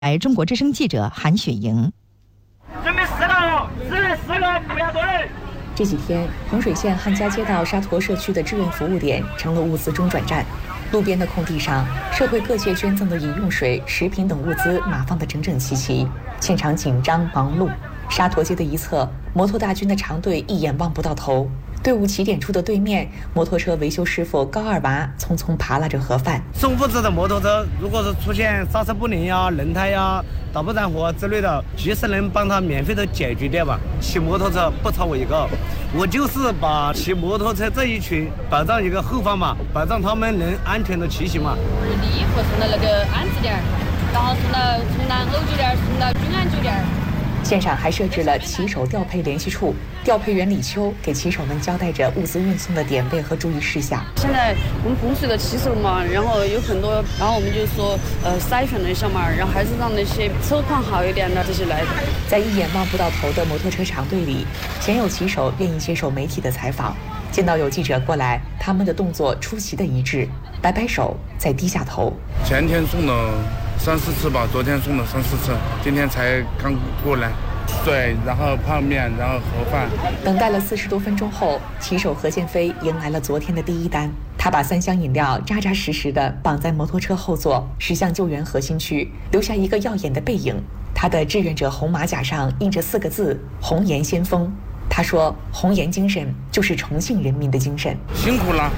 中国之声记者韩雪莹。 准备4个，不要队。 这几天，衡水县汉家街道沙坨社区的志愿服务点成了物资中转站。路边的空地上，社会各界捐赠的饮用水、食品等物资码放得整整齐齐，现场紧张忙碌。沙坨街的一侧，摩托大军的长队一眼望不到头。队伍起点处的对面，摩托车维修师傅高二娃匆匆扒拉着盒饭。 送物资的摩托车，如果是出现刹车不灵呀、轮胎呀、打不燃火之类的，及时能帮他免费的解决掉吧。骑摩托车不超我一个，我就是把骑摩托车这一群保障一个后方嘛，保障他们能安全的骑行嘛。 利益和送到那个安置点，然后从南欧酒店送到君安酒店。 现场还设置了骑手调配联系处，调配员李秋给骑手们交代着物资运送的点位和注意事项。 现在我们风水的骑手嘛，然后有很多，然后我们就说筛选了一下嘛，然后还是让那些车况好一点的这些来。 在一眼望不到头的摩托车长队里，鲜有骑手愿意接受媒体的采访。见到有记者过来，他们的动作出奇的一致，摆摆手，再低下头。 前天送了3、4次吧，昨天送了3、4次，今天才刚过来。水，然后泡面，然后盒饭。 等待了40多分钟后，骑手何建飞迎来了昨天的第一单。他把3箱饮料扎扎实实地绑在摩托车后座，驶向救援核心区，留下一个耀眼的背影。他的志愿者红马甲上印着4个字：红颜先锋。他说，红颜精神就是重庆人民的精神。 辛苦了。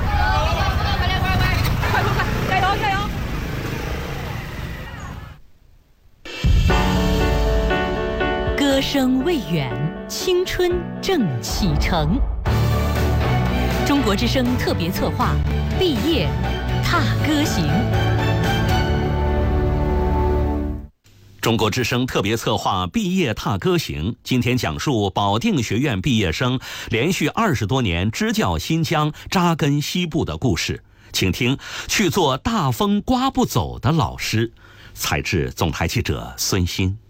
歌声未远，青春正启程。中国之声特别策划，毕业踏歌行。 中国之声特别策划毕业踏歌行，今天讲述保定学院毕业生连续20多年支教新疆、扎根西部的故事。请听去做大风刮不走的老师。采制总台记者孙鑫。